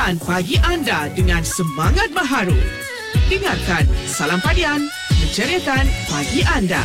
Mulakan pagi anda dengan semangat baharu. Dengarkan Salam Padian, menceriakan pagi anda.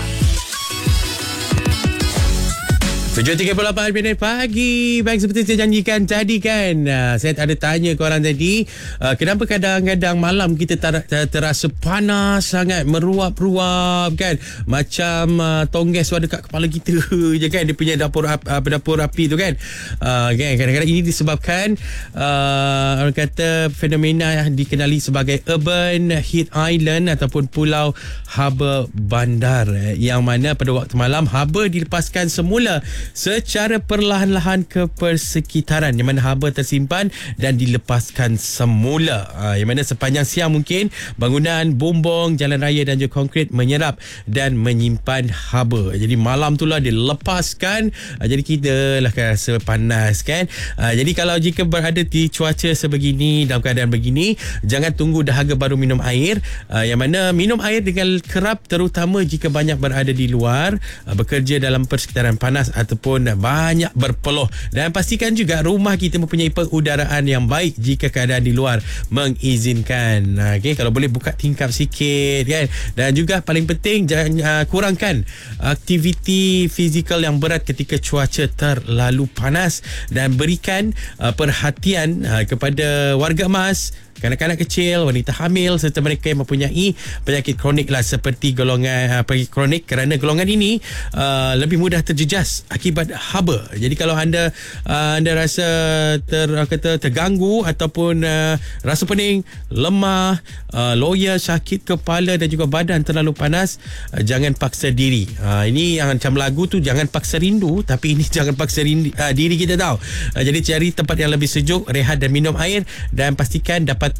7.38 minit pagi. Baik, seperti saya janjikan tadi kan, saya ada tanya korang tadi, kenapa kadang-kadang malam kita terasa panas sangat, meruap-ruap kan, macam tongges tu ada kat kepala kita je kan, dia punya dapur api tu kan. Kadang-kadang ini disebabkan orang kata fenomena yang dikenali sebagai urban heat island ataupun pulau haba bandar, yang mana pada waktu malam haba dilepaskan semula secara perlahan-lahan ke persekitaran, yang mana haba tersimpan dan dilepaskan semula, yang mana sepanjang siang mungkin bangunan, bumbung, jalan raya dan juga konkrit menyerap dan menyimpan haba. Jadi malam tu lah dilepaskan, jadi kita lah rasa panas kan. Jadi kalau jika berada di cuaca sebegini, dalam keadaan begini, jangan tunggu dahaga baru minum air, yang mana minum air dengan kerap, terutama jika banyak berada di luar, bekerja dalam persekitaran panas ataupun banyak berpeluh, dan pastikan juga rumah kita mempunyai pengudaraan yang baik jika keadaan di luar mengizinkan. Kalau boleh buka tingkap sikit kan, dan juga paling penting jangan kurangkan aktiviti fizikal yang berat ketika cuaca terlalu panas, dan berikan perhatian kepada warga emas, kanak-kanak kecil, wanita hamil serta mereka yang mempunyai penyakit kronik lah, seperti golongan penyakit kronik, kerana golongan ini lebih mudah terjejas akibat haba. Jadi kalau anda rasa terganggu ataupun rasa pening, lemah, loya, sakit kepala dan juga badan terlalu panas, jangan paksa diri. Ini yang macam lagu tu, jangan paksa rindu, tapi ini jangan paksa diri kita tahu. Jadi cari tempat yang lebih sejuk, rehat dan minum air, dan pastikan dapat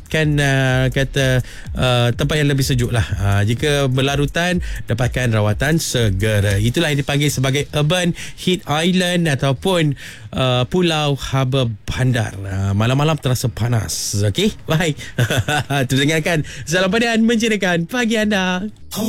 tempat yang lebih sejuk lah. Jika berlarutan, dapatkan rawatan segera. Itulah yang dipanggil sebagai urban heat island ataupun pulau haba bandar. Malam-malam terasa panas. Okey, baik. Terus dengarkan Salam Padian, menceriakan pagi anda.